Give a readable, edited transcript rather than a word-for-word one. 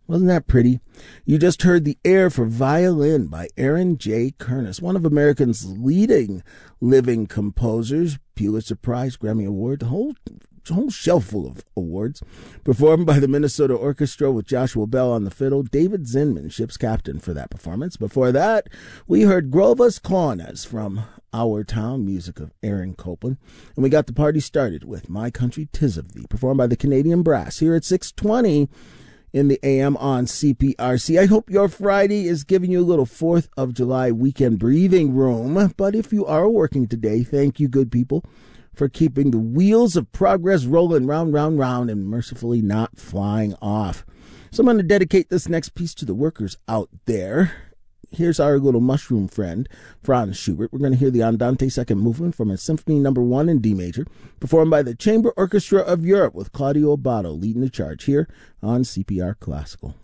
Wasn't that pretty? You just heard The Air for Violin by Aaron J. Kernis, one of America's leading living composers, Pulitzer Prize, Grammy Award, the whole shelf full of awards. Performed by the Minnesota Orchestra with Joshua Bell on the fiddle, David Zinman, ship's captain for that performance. Before that, we heard Grovas Clones from Our Town, music of Aaron Copland. And we got the party started with My Country 'Tis of Thee, performed by the Canadian Brass here at 6:20 in the AM on CPRC. I hope your Friday is giving you a little 4th of July weekend breathing room. But if you are working today, thank you, good people, for keeping the wheels of progress rolling round, round, round, and mercifully not flying off. So I'm going to dedicate this next piece to the workers out there. Here's our little mushroom friend, Franz Schubert. We're going to hear the Andante second movement from his Symphony No. 1 in D major, performed by the Chamber Orchestra of Europe with Claudio Abbado leading the charge here on CPR Classical.